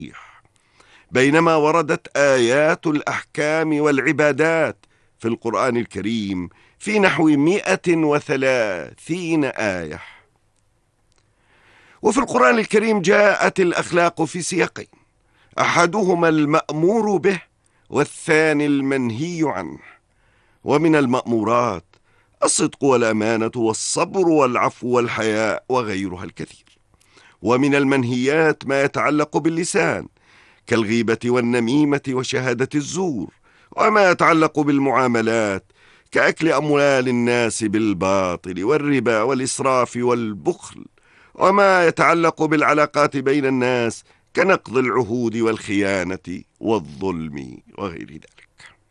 بينما وردت آيات الأحكام والعبادات في القرآن الكريم في نحو 130 آية. وفي القرآن الكريم جاءت الأخلاق في سياقين، أحدهما المأمور به والثاني المنهي عنه. ومن المأمورات الصدق والأمانة والصبر والعفو والحياء وغيرها الكثير. ومن المنهيات ما يتعلق باللسان كالغيبة والنميمة وشهادة الزور، وما يتعلق بالمعاملات كأكل أموال الناس بالباطل والربا والإسراف والبخل، وما يتعلق بالعلاقات بين الناس كنقض العهود والخيانة والظلم وغير ذلك.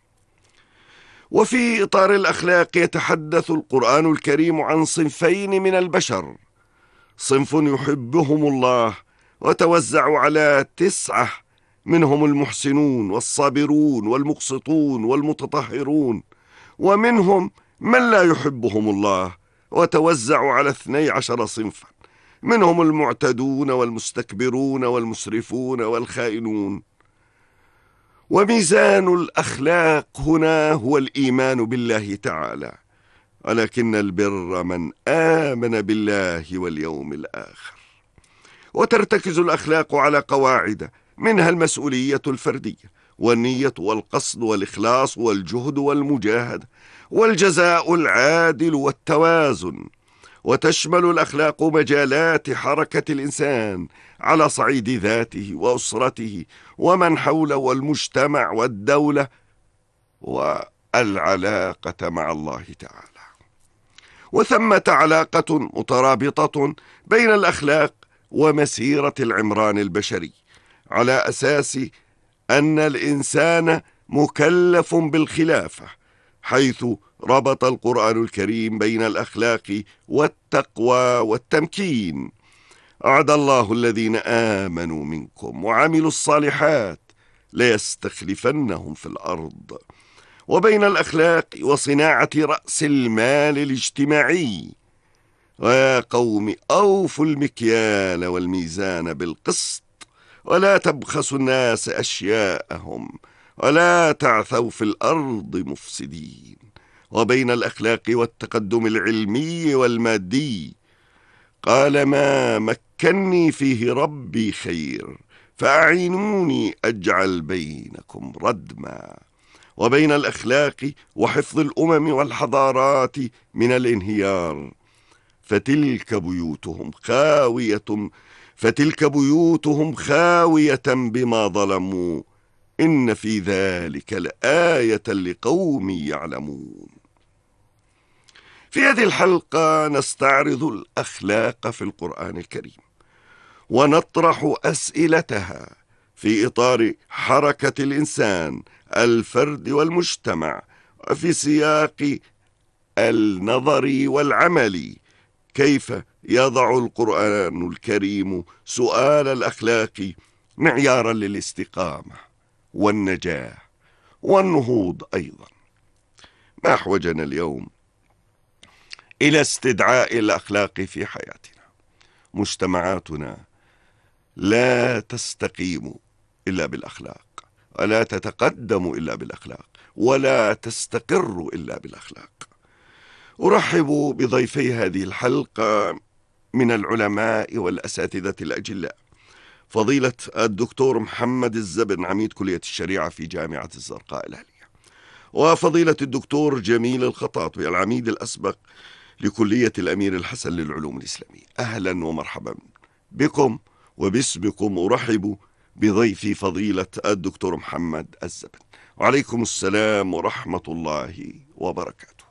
وفي إطار الأخلاق يتحدث القرآن الكريم عن صنفين من البشر: صنف يحبهم الله وتوزع على 9، منهم المحسنون والصابرون والمقسطون والمتطهرون، ومنهم من لا يحبهم الله وتوزع على 12 صنفا، منهم المعتدون والمستكبرون والمسرفون والخائنون. وميزان الأخلاق هنا هو الإيمان بالله تعالى، ولكن البر من آمن بالله واليوم الآخر. وترتكز الأخلاق على قواعد، منها المسؤولية الفردية والنية والقصد والإخلاص والجهد والمجاهدة والجزاء العادل والتوازن. وتشمل الأخلاق مجالات حركة الإنسان على صعيد ذاته وأسرته ومن حوله والمجتمع والدولة والعلاقة مع الله تعالى. وثمة علاقة مترابطة بين الأخلاق ومسيرة العمران البشري، على أساس أن الإنسان مكلف بالخلافة، حيث ربط القرآن الكريم بين الأخلاق والتقوى والتمكين. أعد الله الذين آمنوا منكم وعملوا الصالحات ليستخلفنهم في الأرض. وبين الأخلاق وصناعة رأس المال الاجتماعي. ويا قوم أوفوا المكيال والميزان بالقسط ولا تبخسوا الناس أشياءهم ولا تعثوا في الأرض مفسدين. وبين الأخلاق والتقدم العلمي والمادي. قال ما مكني فيه ربي خير فأعينوني أجعل بينكم ردما. وبين الأخلاق وحفظ الأمم والحضارات من الانهيار. فتلك بيوتهم خاوية بما ظلموا إن في ذلك لآية لقوم يعلمون. في هذه الحلقة نستعرض الأخلاق في القرآن الكريم ونطرح أسئلتها في إطار حركة الإنسان، الفرد والمجتمع، وفي سياق النظري والعملي. كيف يضع القرآن الكريم سؤال الأخلاق معيارا للاستقامة والنجاة والنهوض أيضا؟ ما أحوجنا اليوم إلى استدعاء الأخلاق في حياتنا. مجتمعاتنا لا تستقيم إلا بالأخلاق، ولا تتقدم إلا بالأخلاق، ولا تستقر إلا بالأخلاق. أرحب بضيفي هذه الحلقة من العلماء والأساتذة الأجلاء: فضيلة الدكتور محمد الزبن، عميد كلية الشريعة في جامعة الزرقاء الأهلية، وفضيلة الدكتور جميل الخطاطبي، العميد الأسبق لكلية الأمير الحسن للعلوم الإسلامية. أهلا ومرحبا بكم، وباسمكم أرحب بضيفي فضيلة الدكتور محمد الزبن. وعليكم السلام ورحمة الله وبركاته.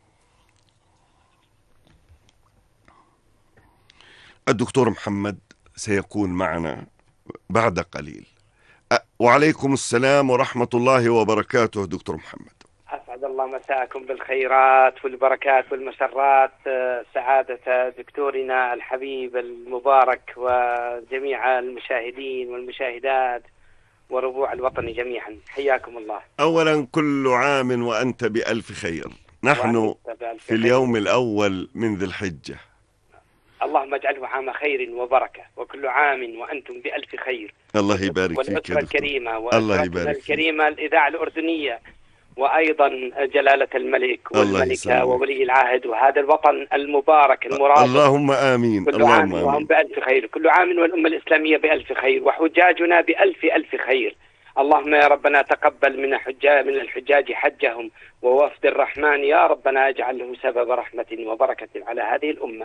الدكتور محمد سيكون معنا بعد قليل. وعليكم السلام ورحمة الله وبركاته دكتور محمد. أسعد الله مساءكم بالخيرات والبركات والمسرات، سعادة دكتورنا الحبيب المبارك وجميع المشاهدين والمشاهدات وربوع الوطن جميعا، حياكم الله. أولا كل عام وأنت بألف خير. نحن في اليوم الأول من ذي الحجة، اللهم اجعله عام خير وبركة، وكل عام وأنتم بألف خير. الله يبارك فيك يا والأسرة دكتور. الكريمة الله وأسرتنا يبارك فيك. الكريمة الإذاعة الأردنية، وأيضا جلالة الملك الله والملكة يسلمك. وولي العهد وهذا الوطن المبارك المرافق. اللهم آمين. كل اللهم عام وهم آمين. بألف خير، كل عام والأمة الإسلامية بألف خير، وحجاجنا بألف ألف خير. اللهم يا ربنا تقبل من الحجاج حجهم، ووفد الرحمن يا ربنا اجعله سبب رحمة وبركة على هذه الأمة.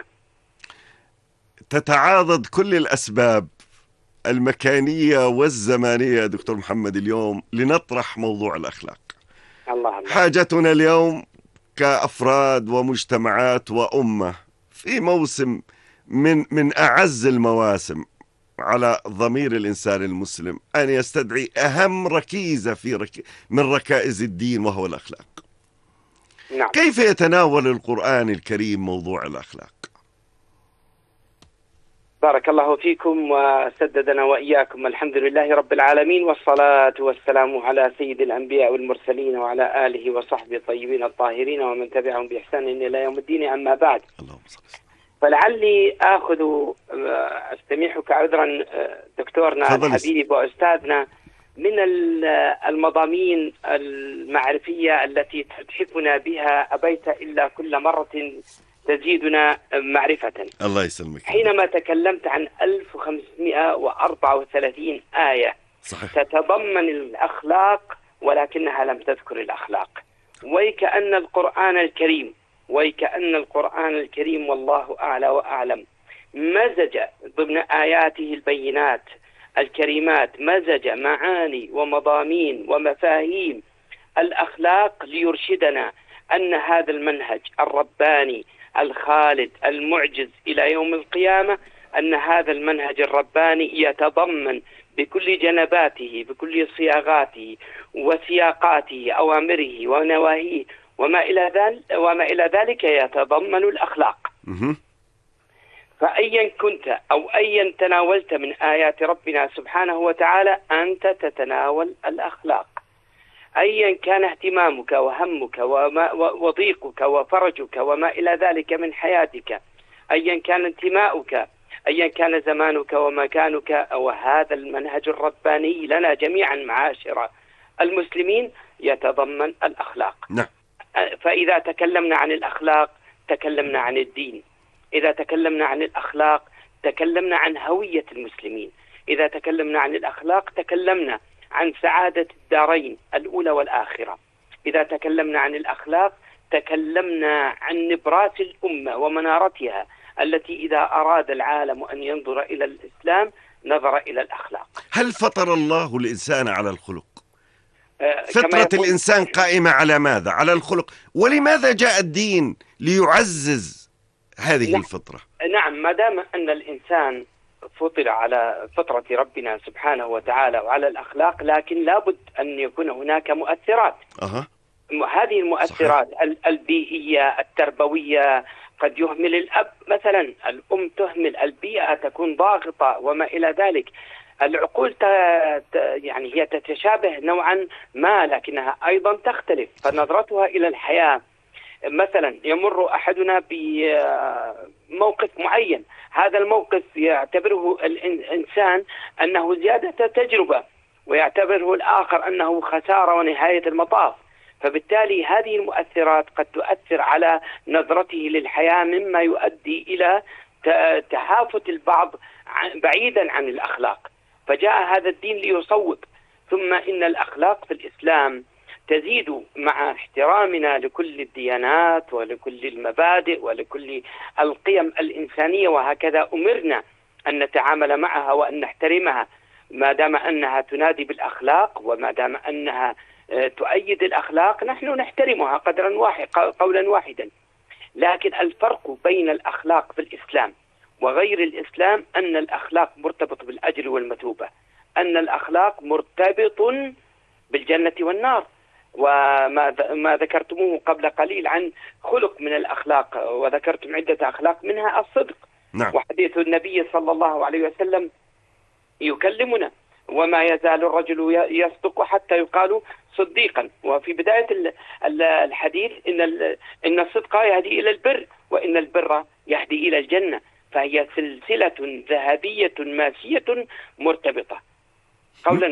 تتعاضد كل الأسباب المكانية والزمانية يا دكتور محمد اليوم لنطرح موضوع الأخلاق. الله. حاجتنا اليوم كأفراد ومجتمعات وأمة في موسم من أعز المواسم على ضمير الإنسان المسلم أن يستدعي أهم ركيزة من ركائز الدين، وهو الأخلاق. نعم. كيف يتناول القرآن الكريم موضوع الأخلاق؟ بارك الله فيكم وسددنا وإياكم. الحمد لله رب العالمين، والصلاة والسلام على سيد الأنبياء والمرسلين وعلى آله وصحبه الطيبين الطاهرين ومن تبعهم بإحسان إلى يوم الدين. أما بعد، اللهم صل وسلم. فلعلي أستميحك عذرا دكتورنا الحبيب وأستاذنا من المضامين المعرفية التي تتحفنا بها أبيت إلا كل مرة تزيدنا معرفة. الله يسلمك. حينما تكلمت عن 1534 آية صحيح. تتضمن الأخلاق ولكنها لم تذكر الأخلاق، وكأن القرآن الكريم والله أعلى وأعلم مزج ضمن آياته البينات الكريمات، مزج معاني ومضامين ومفاهيم الأخلاق ليرشدنا أن هذا المنهج الرباني الخالد المعجز إلى يوم القيامة، أن هذا المنهج الرباني يتضمن بكل جنباته بكل صياغاته وسياقاته أوامره ونواهيه وما إلى ذلك يتضمن الأخلاق. فأيا كنت أو أيا تناولت من آيات ربنا سبحانه وتعالى أنت تتناول الأخلاق، أيا كان اهتمامك وهمك وضيقك وفرجك وما إلى ذلك من حياتك، أيا كان انتماؤك، أيا كان زمانك ومكانك، وهذا المنهج الرباني لنا جميعا معاشر المسلمين يتضمن الأخلاق. نعم. فإذا تكلمنا عن الأخلاق تكلمنا عن الدين، إذا تكلمنا عن الأخلاق تكلمنا عن هوية المسلمين، إذا تكلمنا عن الأخلاق تكلمنا عن سعادة الدارين الأولى والآخرة، إذا تكلمنا عن الأخلاق تكلمنا عن نبراس الأمة ومنارتها التي إذا أراد العالم أن ينظر إلى الإسلام نظر إلى الأخلاق. هل فطر الله الإنسان على الخلق؟ فطرة الإنسان قائمة على ماذا؟ على الخلق. ولماذا جاء الدين ليعزز هذه الفطرة؟ نعم، ما دام أن الإنسان فطر على فطرة ربنا سبحانه وتعالى وعلى الأخلاق، لكن لابد أن يكون هناك مؤثرات. هذه المؤثرات البيئية التربوية، قد يهمل الأب مثلا، الأم تهمل، البيئة تكون ضاغطة وما إلى ذلك. العقول يعني هي تتشابه نوعا ما لكنها أيضا تختلف، فنظرتها إلى الحياة مثلا يمر أحدنا بموقف معين، هذا الموقف يعتبره الإنسان أنه زيادة تجربة، ويعتبره الآخر أنه خسارة ونهاية المطاف. فبالتالي هذه المؤثرات قد تؤثر على نظرته للحياة، مما يؤدي إلى تهافت البعض بعيدا عن الأخلاق. فجاء هذا الدين ليصوب. ثم إن الأخلاق في الإسلام تزيد مع احترامنا لكل الديانات ولكل المبادئ ولكل القيم الإنسانية، وهكذا أمرنا أن نتعامل معها وأن نحترمها، ما دام أنها تنادي بالأخلاق وما دام أنها تؤيد الأخلاق نحن نحترمها قولا واحدا. لكن الفرق بين الأخلاق في الإسلام وغير الإسلام أن الأخلاق مرتبط بالأجر والمثوبة، أن الأخلاق مرتبط بالجنة والنار. وما ذكرتموه قبل قليل عن خلق من الأخلاق، وذكرتم عدة أخلاق منها الصدق. نعم. وحديث النبي صلى الله عليه وسلم يكلمنا وما يزال الرجل يصدق حتى يقال صديقا. وفي بداية الحديث إن الصدق يهدي إلى البر وإن البر يهدي إلى الجنة. فهي سلسلة ذهبية ماسية مرتبطة. قولا